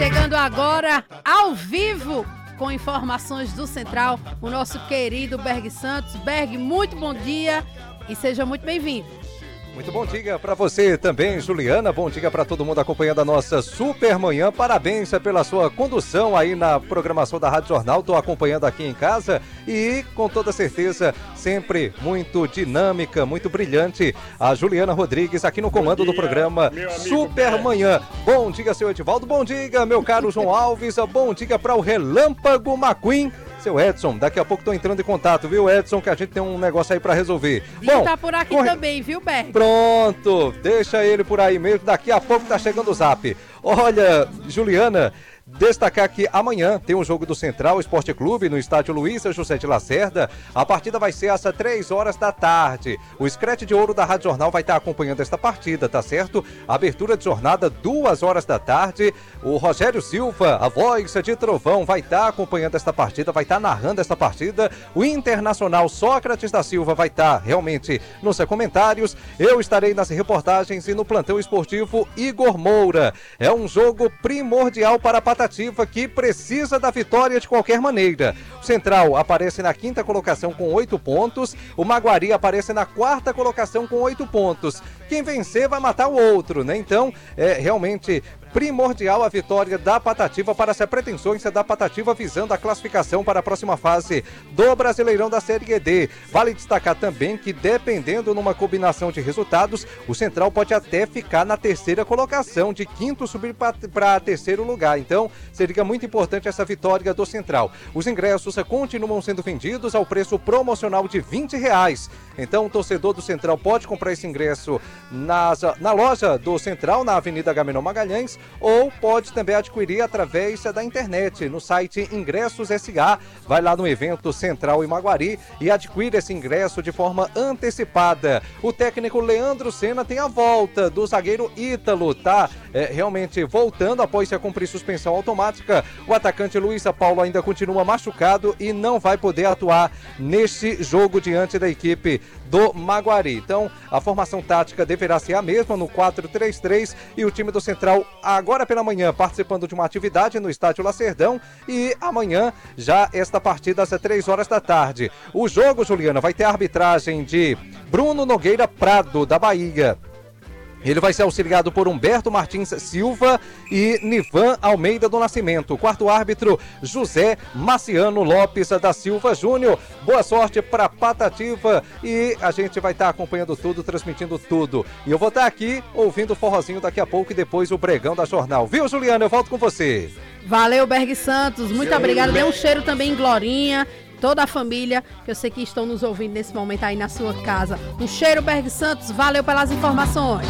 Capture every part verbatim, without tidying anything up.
Chegando agora, ao vivo, com informações do Central, o nosso querido Berg Santos. Berg, muito bom dia e seja muito bem-vindo. Muito bom dia para você também, Juliana. Bom dia para todo mundo acompanhando a nossa super manhã. Parabéns pela sua condução aí na programação da Rádio Jornal. Estou acompanhando aqui em casa e, com toda certeza, sempre muito dinâmica, muito brilhante. A Juliana Rodrigues aqui no comando do programa Super Manhã. Bom dia, seu Edivaldo. Bom dia, meu caro João Alves. Bom dia para o Relâmpago McQueen. Seu Edson, daqui a pouco tô entrando em contato, viu, Edson, que a gente tem um negócio aí pra resolver. Bom, tá por aqui corre... também, viu, Berg? Pronto, deixa ele por aí mesmo, daqui a pouco tá chegando o zap. Olha, Juliana, destacar que amanhã tem um jogo do Central Esporte Clube no estádio Luiz José de Lacerda. A partida vai ser às três horas da tarde. O Scratch de Ouro da Rádio Jornal vai estar acompanhando esta partida, tá certo? Abertura de jornada, duas horas da tarde. O Rogério Silva, a voz de Trovão, vai estar acompanhando esta partida, vai estar narrando esta partida. O Internacional Sócrates da Silva vai estar realmente nos comentários. Eu estarei nas reportagens e no plantão esportivo Igor Moura. É um jogo primordial para a Patativa, que precisa da vitória de qualquer maneira. O Central aparece na quinta colocação com oito pontos, o Maguari aparece na quarta colocação com oito pontos. Quem vencer vai matar o outro, né? Então, é realmente primordial a vitória da Patativa para as pretensões da Patativa visando a classificação para a próxima fase do Brasileirão da Série D. Vale destacar também que, dependendo numa combinação de resultados, o Central pode até ficar na terceira colocação, de quinto subir para terceiro lugar. Então, seria muito importante essa vitória do Central. Os ingressos continuam sendo vendidos ao preço promocional de vinte reais. Então, o torcedor do Central pode comprar esse ingresso nas, na loja do Central, na Avenida Agamenon Magalhães, ou pode também adquirir através da internet, no site Ingressos S A. Vai lá no evento Central em Maguari e adquire esse ingresso de forma antecipada. O técnico Leandro Senna tem a volta do zagueiro Ítalo, tá é, realmente voltando após se cumprir suspensão automática. O atacante Luiz Paulo ainda continua machucado e não vai poder atuar neste jogo diante da equipe do Maguari. Então, a formação tática deverá ser a mesma no quatro três três e o time do Central agora pela manhã participando de uma atividade no estádio Lacerdão e amanhã já esta partida às três horas da tarde. O jogo, Juliana, vai ter a arbitragem de Bruno Nogueira Prado, da Bahia. Ele vai ser auxiliado por Humberto Martins Silva e Nivan Almeida do Nascimento. Quarto árbitro, José Marciano Lopes da Silva Júnior. Boa sorte para Patativa e a gente vai estar tá acompanhando tudo, transmitindo tudo. E eu vou estar tá aqui ouvindo o forrozinho daqui a pouco e depois o Bregão da Jornal. Viu, Juliana? Eu volto com você. Valeu, Berg Santos. Muito obrigado. Dê um cheiro também em Glorinha. Toda a família, que eu sei que estão nos ouvindo nesse momento aí na sua casa. Um cheiro, Berg Santos. Valeu pelas informações.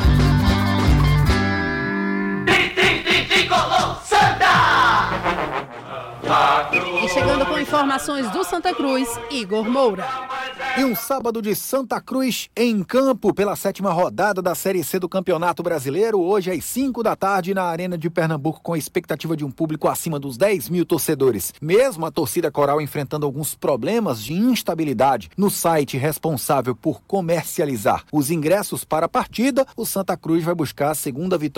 E chegando com informações do Santa Cruz, Igor Moura. E um sábado de Santa Cruz em campo pela sétima rodada da Série C do Campeonato Brasileiro, hoje às cinco da tarde na Arena de Pernambuco, com a expectativa de um público acima dos dez mil torcedores. Mesmo a torcida coral enfrentando alguns problemas de instabilidade no site responsável por comercializar os ingressos para a partida, o Santa Cruz vai buscar a segunda vitória